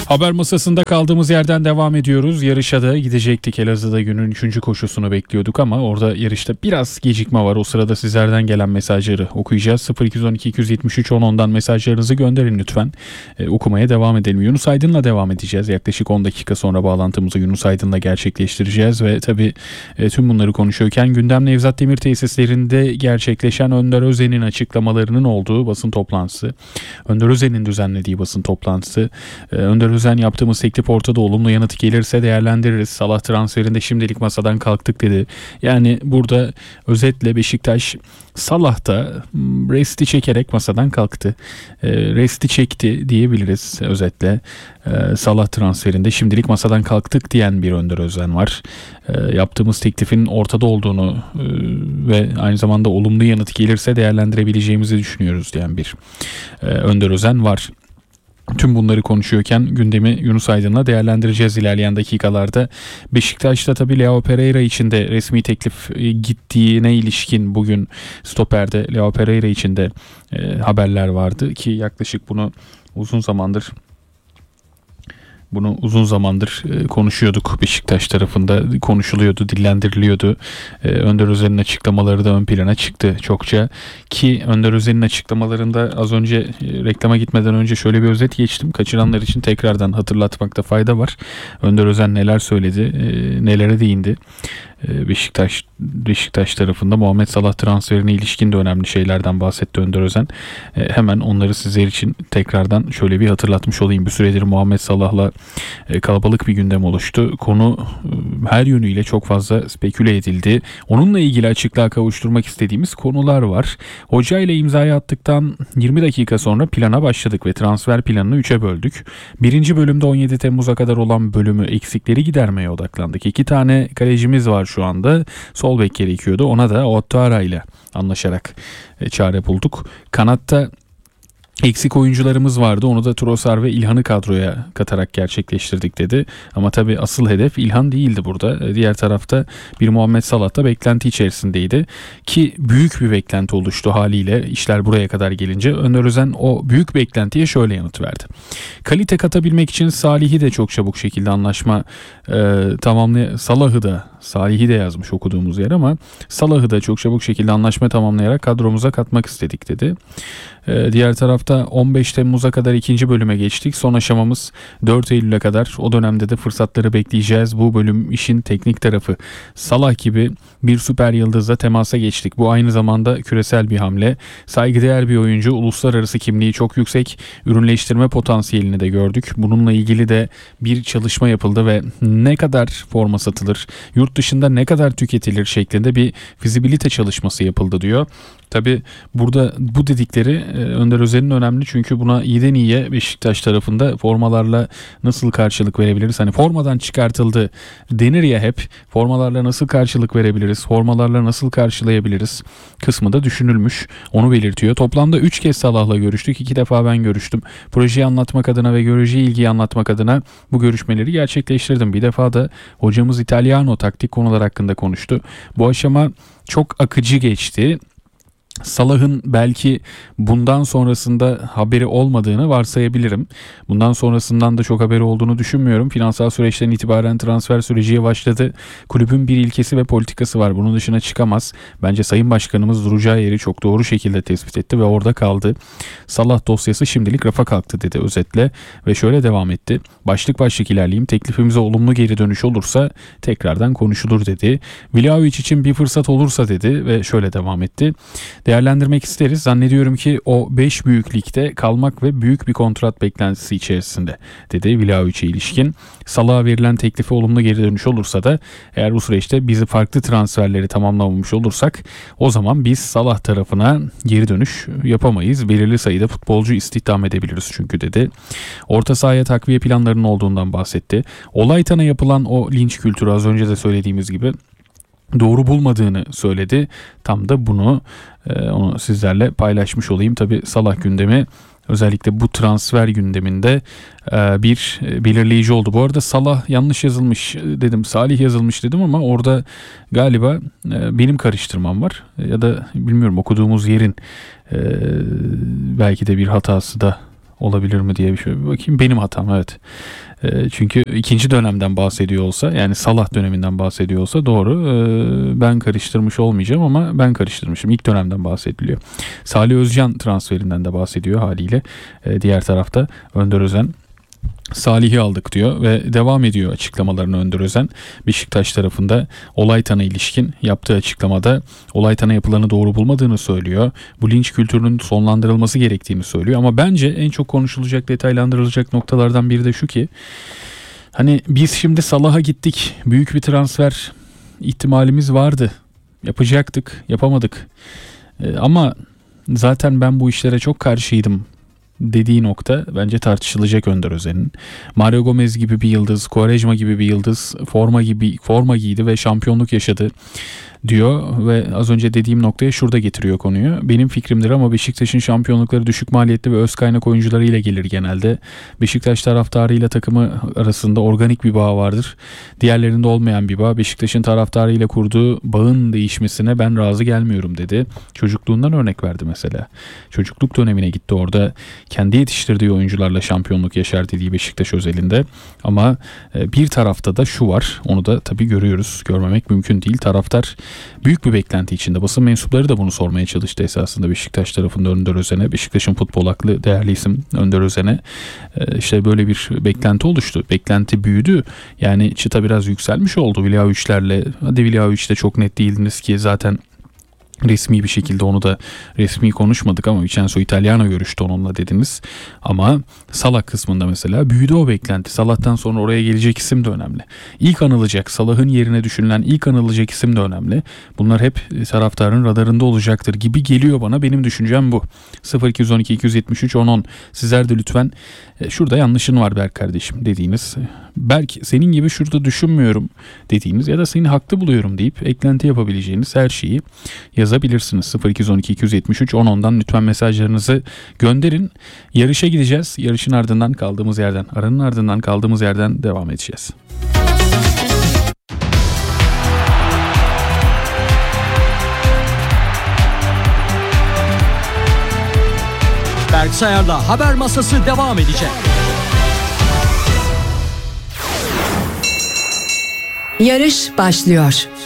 Haber masasında kaldığımız yerden devam ediyoruz. Yarışa da gidecektik. Elazığ'da günün 3. koşusunu bekliyorduk ama orada yarışta biraz gecikme var. O sırada sizlerden gelen mesajları okuyacağız. 0212 273 10'dan mesajlarınızı gönderin lütfen. Okumaya devam edelim. Yunus Aydın'la devam edeceğiz. Yaklaşık 10 dakika sonra bağlantımızı Yunus Aydın'la gerçekleştireceğiz ve tabii tüm bunları konuşuyorken gündem Nevzat Demir tesislerinde gerçekleşen Önder Özen'in açıklamalarının olduğu basın toplantısı. Önder Özen'in düzenlediği basın toplantısı. Önder Özen yaptığımız teklif ortada, olumlu yanıt gelirse değerlendiririz. Salah transferinde şimdilik masadan kalktık dedi. Yani burada özetle Beşiktaş Salah'ta resti çekerek masadan kalktı. Resti çekti diyebiliriz özetle. Salah transferinde şimdilik masadan kalktık diyen bir Önder Özen var. Yaptığımız teklifin ortada olduğunu ve aynı zamanda olumlu yanıt gelirse değerlendirebileceğimizi düşünüyoruz diyen bir Önder Özen var. Tüm bunları konuşuyorken gündemi Yunus Aydın'la değerlendireceğiz ilerleyen dakikalarda. Beşiktaş'ta tabii Leo Pereira için de resmi teklif gittiğine ilişkin bugün stoperde Leo Pereira için de haberler vardı ki yaklaşık bunu uzun zamandır konuşuyorduk. Beşiktaş tarafında konuşuluyordu, dillendiriliyordu. Önder Özen'in açıklamaları da ön plana çıktı çokça. Ki Önder Özen'in açıklamalarında az önce reklama gitmeden önce şöyle bir özet geçtim. Kaçıranlar için tekrardan hatırlatmakta fayda var. Önder Özen neler söyledi, nelere değindi. Beşiktaş tarafında Muhammed Salah transferine ilişkin de önemli şeylerden bahsetti Önder Özen. Hemen onları sizler için tekrardan şöyle bir hatırlatmış olayım. Bir süredir Muhammed Salah'la kalabalık bir gündem oluştu. Konu her yönüyle çok fazla speküle edildi. Onunla ilgili açıklığa kavuşturmak istediğimiz konular var. Hoca ile imzayı attıktan 20 dakika sonra plana başladık ve transfer planını 3'e böldük. Birinci bölümde 17 Temmuz'a kadar olan bölümü eksikleri gidermeye odaklandık. 2 tane kalecimiz var şu anda. Sol bek gerekiyordu. Ona da Ouattara ile anlaşarak çare bulduk. Kanatta eksik oyuncularımız vardı. Onu da Trossard ve İlhan'ı kadroya katarak gerçekleştirdik dedi. Ama tabii asıl hedef İlhan değildi burada. Diğer tarafta bir Muhammed Salah da beklenti içerisindeydi. Ki büyük bir beklenti oluştu haliyle işler buraya kadar gelince. Önder Özen o büyük beklentiye şöyle yanıt verdi. Kalite katabilmek için Salih'i de çok çabuk şekilde anlaşma Salih'i de yazmış okuduğumuz yer ama Salah'ı da çok çabuk şekilde anlaşma tamamlayarak kadromuza katmak istedik dedi. Diğer tarafta 15 Temmuz'a kadar ikinci bölüme geçtik. Son aşamamız 4 Eylül'e kadar. O dönemde de fırsatları bekleyeceğiz. Bu bölüm işin teknik tarafı. Salah gibi bir süper yıldızla temasa geçtik. Bu aynı zamanda küresel bir hamle. Saygıdeğer bir oyuncu, uluslararası kimliği çok yüksek, ürünleştirme potansiyelini de gördük. Bununla ilgili de bir çalışma yapıldı ve ne kadar forma satılır, yurt dışında ne kadar tüketilir şeklinde bir fizibilite çalışması yapıldı diyor. Tabi burada bu dedikleri Önder Özen'in önemli çünkü buna iyiden iyiye Beşiktaş tarafında formalarla nasıl karşılık verebiliriz? Hani formadan çıkartıldı denir ya hep, formalarla nasıl karşılık verebiliriz? Formalarla nasıl karşılayabiliriz? Kısmı da düşünülmüş. Onu belirtiyor. Toplamda 3 kez Salah'la görüştük. 2 defa ben görüştüm. Projeyi anlatmak adına ve görece ilgiyi anlatmak adına bu görüşmeleri gerçekleştirdim. Bir defa da hocamız Italiano taktik konular hakkında konuştu. Bu aşama çok akıcı geçti. Salah'ın belki bundan sonrasında haberi olmadığını varsayabilirim. Bundan sonrasından da çok haberi olduğunu düşünmüyorum. Finansal süreçten itibaren transfer süreci yavaşladı. Kulübün bir ilkesi ve politikası var. Bunun dışına çıkamaz. Bence Sayın Başkanımız duracağı yeri çok doğru şekilde tespit etti ve orada kaldı. Salah dosyası şimdilik rafa kalktı dedi özetle ve şöyle devam etti. Başlık başlık ilerleyeyim. Teklifimize olumlu geri dönüş olursa tekrardan konuşulur dedi. Vlahovic için bir fırsat olursa dedi ve şöyle devam etti. Değerlendirmek isteriz. Zannediyorum ki o 5 büyük ligde kalmak ve büyük bir kontrat beklentisi içerisinde dedi Vlahovic'e ilişkin. Salah'a verilen teklife olumlu geri dönüş olursa da eğer bu süreçte bizi farklı transferleri tamamlamamış olursak o zaman biz Salah tarafına geri dönüş yapamayız. Belirli sayıda futbolcu istihdam edebiliriz çünkü dedi. Orta sahaya takviye planlarının olduğundan bahsetti. Olaytan'a yapılan o linç kültürü az önce de söylediğimiz gibi doğru bulmadığını söyledi. Tam da onu sizlerle paylaşmış olayım. Tabii Salah gündemi özellikle bu transfer gündeminde bir belirleyici oldu. Bu arada Salah yanlış yazılmış dedim, Salih yazılmış dedim ama orada galiba benim karıştırmam var. Ya da bilmiyorum okuduğumuz yerin belki de bir hatası da olabilir mi diye bir bakayım. Benim hatam, evet. Çünkü ikinci dönemden bahsediyor olsa, yani Salah döneminden bahsediyor olsa doğru. Ben karıştırmış olmayacağım ama ben karıştırmışım. İlk dönemden bahsediliyor. Salih Özcan transferinden de bahsediyor haliyle. Diğer tarafta Önder Özen Salih'i aldık diyor ve devam ediyor açıklamalarını Önder Özen. Beşiktaş tarafında Olaytan'a ilişkin yaptığı açıklamada Olaytan'a yapılanı doğru bulmadığını söylüyor. Bu linç kültürünün sonlandırılması gerektiğini söylüyor. Ama bence en çok konuşulacak, detaylandırılacak noktalardan biri de şu ki, hani biz şimdi Salah'a gittik. Büyük bir transfer ihtimalimiz vardı. Yapacaktık, yapamadık. Ama zaten ben bu işlere çok karşıydım dediği nokta bence tartışılacak Önder Özen'in. Mario Gomez gibi bir yıldız, Quaresma gibi bir yıldız forma giydi ve şampiyonluk yaşadı diyor ve az önce dediğim noktaya şurada getiriyor konuyu. Benim fikrimdir ama Beşiktaş'ın şampiyonlukları düşük maliyetli ve öz kaynak oyuncularıyla gelir genelde. Beşiktaş taraftarıyla takımı arasında organik bir bağ vardır. Diğerlerinde olmayan bir bağ. Beşiktaş'ın taraftarıyla kurduğu bağın değişmesine ben razı gelmiyorum dedi. Çocukluğundan örnek verdi mesela. Çocukluk dönemine gitti, orada kendi yetiştirdiği oyuncularla şampiyonluk yaşar dediği Beşiktaş özelinde. Ama bir tarafta da şu var. Onu da tabii görüyoruz. Görmemek mümkün değil. Taraftar büyük bir beklenti içinde. Basın mensupları da bunu sormaya çalıştı esasında Beşiktaş tarafında Önder Özen'e. Beşiktaş'ın futbol aklı değerli isim Önder Özen'e. İşte böyle bir beklenti oluştu. Beklenti büyüdü. Yani çıta biraz yükselmiş oldu Vlahovic'lerle. Hadi Vlahovic de çok net değildiniz ki zaten resmi bir şekilde onu da resmi konuşmadık ama Vincenzo Italiano görüştü onunla dediniz. Ama Salah kısmında mesela büyüdü o beklenti. Salah'tan sonra oraya gelecek isim de önemli. İlk anılacak, Salah'ın yerine düşünülen ilk anılacak isim de önemli. Bunlar hep taraftarın radarında olacaktır gibi geliyor bana. Benim düşüncem bu. 0212 273 1010. Sizler de lütfen şurada yanlışın var Berk kardeşim dediğiniz, belki senin gibi şurada düşünmüyorum dediğiniz ya da seni haklı buluyorum deyip eklenti yapabileceğiniz her şeyi yazabilirsiniz. 0212 273 1010'dan lütfen mesajlarınızı gönderin. Yarışa gideceğiz. Yarışın ardından kaldığımız yerden, aranın ardından kaldığımız yerden devam edeceğiz. Berk Sayar'la Haber Masası devam edecek. Yarış başlıyor.